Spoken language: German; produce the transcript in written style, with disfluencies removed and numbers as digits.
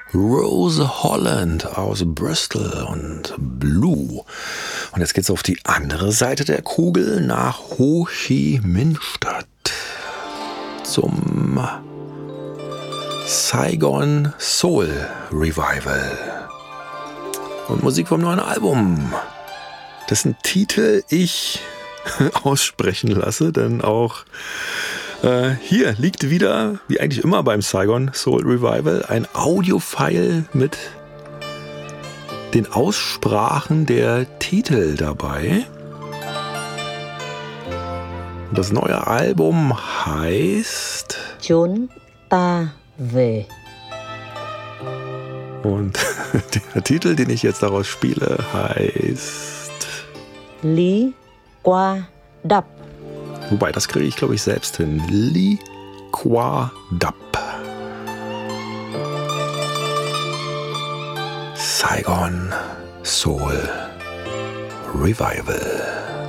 Rose Holland aus Bristol und Blue. Und jetzt geht's auf die andere Seite der Kugel nach Ho Chi Minh Stadt zum Saigon Soul Revival und Musik vom neuen Album, dessen Titel ich aussprechen lasse, denn auch hier liegt wieder, wie eigentlich immer beim Saigon Soul Revival, ein Audiofile mit den Aussprachen der Titel dabei. Das neue Album heißt Chốn ta về. Und der Titel, den ich jetzt daraus spiele, heißt Lý Qua Đập. Wobei, das kriege ich, glaube ich, selbst hin. Li Qua Dap. Saigon Soul Revival.